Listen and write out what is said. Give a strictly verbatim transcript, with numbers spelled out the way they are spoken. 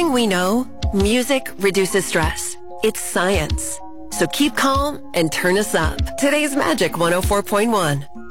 thing we know, music reduces stress. It's science. So keep calm and turn us up. Today's Magic one oh four point one.